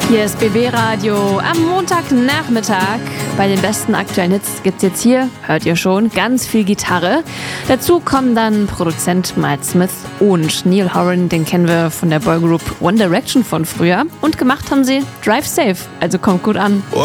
Hier ist BB Radio am Montagnachmittag. Bei den besten aktuellen Hits gibt's jetzt hier, hört ihr schon, ganz viel Gitarre. Dazu kommen dann Produzent Miles Smith und Niall Horan, den kennen wir von der Boygroup One Direction von früher. Und gemacht haben sie Drive Safe, also kommt gut an. Well,